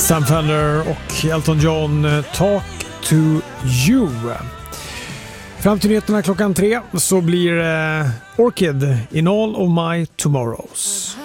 Sam Fender och Elton John, Talk to You. Fram till nyheterna klockan 3 så blir Orchid in All of My Tomorrows.